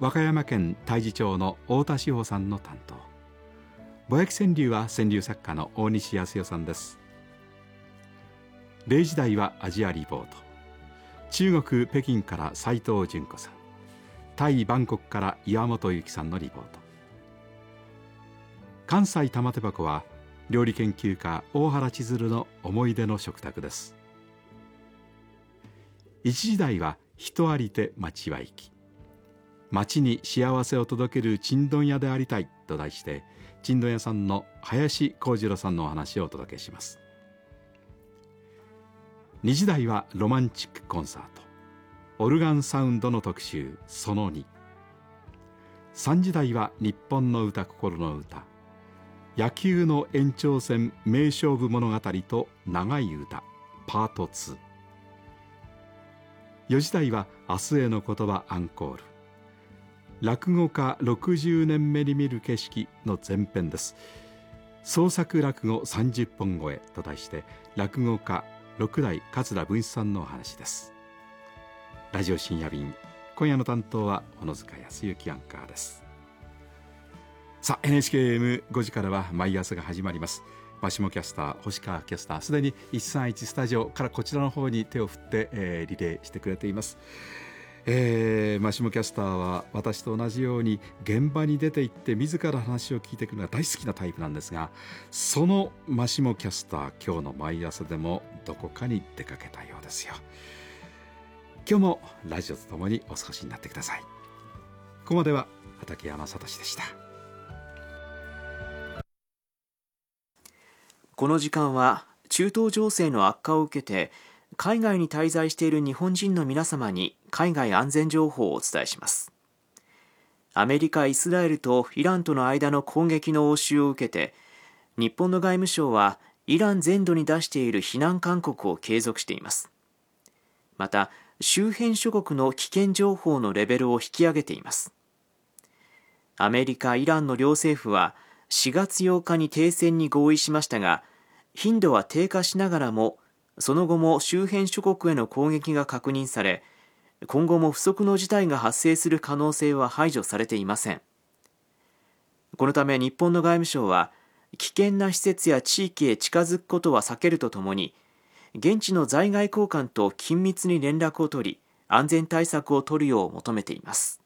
和歌山県太地町の太田志保さんの担当、ぼやき川柳は川柳作家の大西康代さんです。0時台はアジアリポート、中国北京から斉藤純子さん、タイバンコクから岩本由紀さんのリポート。関西玉手箱は料理研究家大原千鶴の思い出の食卓です。1時台は人ありて町は行き、町に幸せを届けるちんどん屋でありたいと題して、ちんどん屋さんの林幸次郎さんのお話をお届けします。2時台はロマンチックコンサート、オルガンサウンドの特集その2。3時台は日本の歌心の歌、野球の延長戦名勝負物語と長い歌パート2。4時台は明日への言葉アンコール、落語家60年目に見る景色の前編です。創作落語30本超えと題して、落語家六代桂文枝さんのお話です。ラジオ深夜便、今夜の担当は小野塚康之アンカーです。さあ NHKM5 時からは毎朝が始まります。マシモキャスター、星川キャスター、すでに131スタジオからこちらの方に手を振って、リレーしてくれています。マシモキャスターは私と同じように現場に出て行って自ら話を聞いていくのが大好きなタイプなんですが、そのマシモキャスター、今日の毎朝でもどこかに出かけたようですよ。今日もラジオとともにお過ごしになってください。ここまでは畠山聡でした。 この時間は中東情勢の悪化を受けて海外に滞在している日本人の皆様に海外安全情報をお伝えします。アメリカ、イスラエルとイランとの間の攻撃の応酬を受けて、日本の外務省はイラン全土に出している避難勧告を継続しています。また、周辺諸国の危険情報のレベルを引き上げています。アメリカ、イランの両政府は4月8日に停戦に合意しましたが、頻度は低下しながらも、その後も周辺諸国への攻撃が確認され、今後も不測の事態が発生する可能性は排除されていません。このため日本の外務省は、危険な施設や地域へ近づくことは避けるとともに、現地の在外公館と緊密に連絡を取り、安全対策を取るよう求めています。